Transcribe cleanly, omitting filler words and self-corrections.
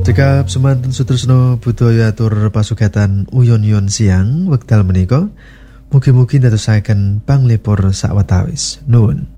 Cekap semanten sutresna budaya atur pasugatan uyon-uyon siang wekdal menika mugi-mugi ndadosaken panglipur sawetawis. Nuwun.